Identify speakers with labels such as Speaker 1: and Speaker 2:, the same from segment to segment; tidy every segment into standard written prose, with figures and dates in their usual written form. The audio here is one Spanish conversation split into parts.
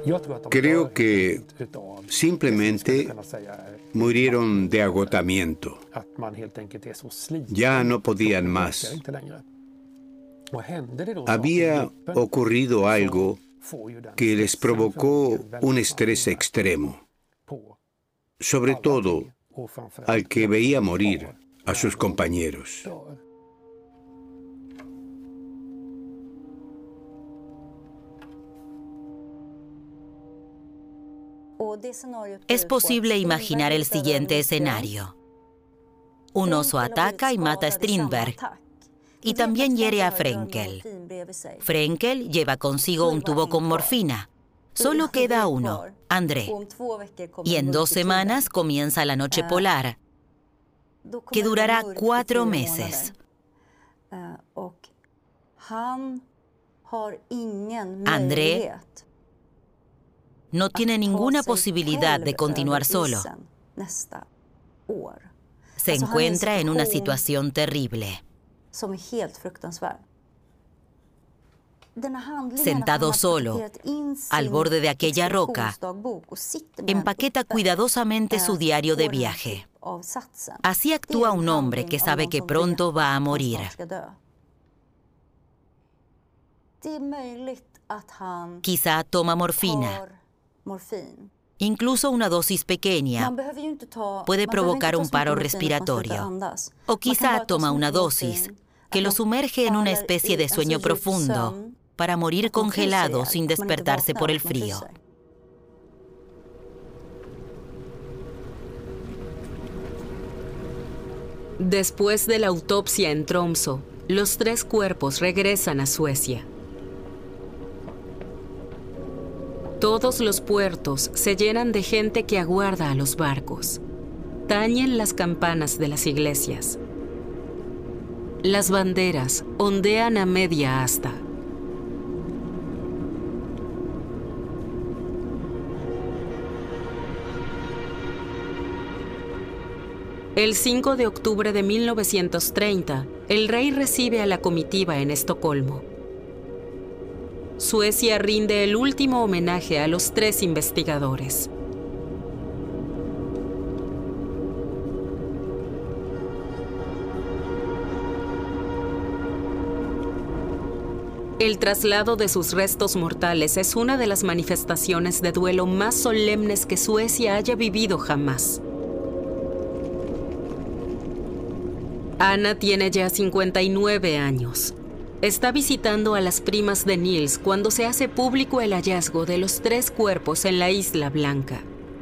Speaker 1: Creo que simplemente murieron de agotamiento. Ya no podían más. Había ocurrido algo que les provocó un estrés extremo, sobre todo al que veía morir a sus compañeros.
Speaker 2: Es posible imaginar el siguiente escenario. Un oso ataca y mata a Strindberg, y también hiere a Frenkel. Frenkel lleva consigo un tubo con morfina. Solo queda uno, André. Y en 2 semanas comienza la noche polar, que durará 4 meses. André no tiene ninguna posibilidad de continuar solo. Se encuentra en una situación terrible. Sentado solo, al borde de aquella roca, empaqueta cuidadosamente su diario de viaje. Así actúa un hombre que sabe que pronto va a morir. Quizá toma morfina. Incluso una dosis pequeña puede provocar un paro respiratorio. O quizá toma una dosis que lo sumerge en una especie de sueño profundo para morir congelado sin despertarse por el frío.
Speaker 3: Después de la autopsia en Tromsø, los 3 cuerpos regresan a Suecia. Todos los puertos se llenan de gente que aguarda a los barcos. Tañen las campanas de las iglesias. Las banderas ondean a media asta. El 5 de octubre de 1930, el rey recibe a la comitiva en Estocolmo. Suecia rinde el último homenaje a los 3 investigadores. El traslado de sus restos mortales es una de las manifestaciones de duelo más solemnes que Suecia haya vivido jamás. Ana tiene ya 59 años. Está visitando a las primas de Nils cuando se hace público el hallazgo de los 3 cuerpos en la Isla Blanca.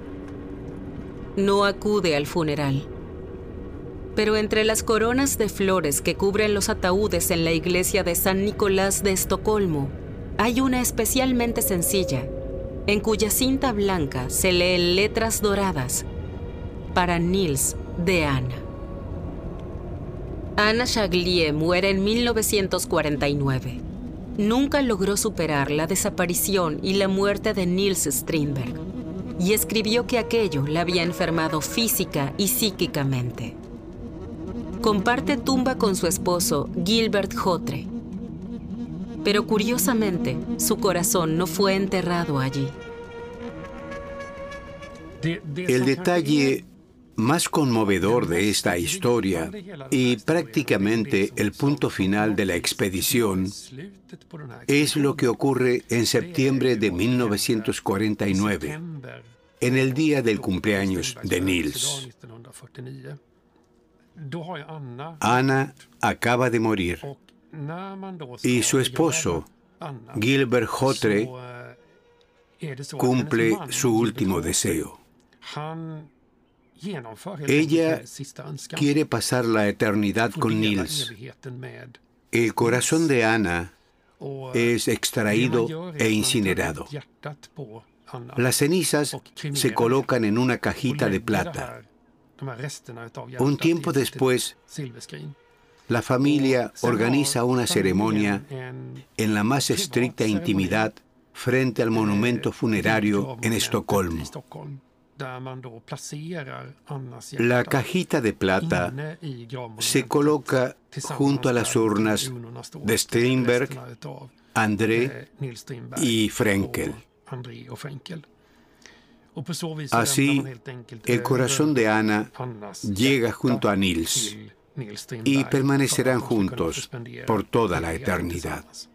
Speaker 3: No acude al funeral. Pero entre las coronas de flores que cubren los ataúdes en la iglesia de San Nicolás de Estocolmo, hay una especialmente sencilla, en cuya cinta blanca se leen letras doradas: para Nils de Ana. Anna Chaglie muere en 1949. Nunca logró superar la desaparición y la muerte de Niels Strindberg, y escribió que aquello la había enfermado física y psíquicamente. Comparte tumba con su esposo, Gilbert Hotre. Pero curiosamente, su corazón no fue enterrado allí.
Speaker 1: El detalle más conmovedor de esta historia, y prácticamente el punto final de la expedición, es lo que ocurre en septiembre de 1949, en el día del cumpleaños de Nils. Ana acaba de morir, y su esposo, Gilbert Hotre, cumple su último deseo. Ella quiere pasar la eternidad con Nils. El corazón de Ana es extraído e incinerado. Las cenizas se colocan en una cajita de plata. Un tiempo después, la familia organiza una ceremonia en la más estricta intimidad frente al monumento funerario en Estocolmo. La cajita de plata se coloca junto a las urnas de Strindberg, André y Frenkel. Así, el corazón de Anna llega junto a Nils y permanecerán juntos por toda la eternidad.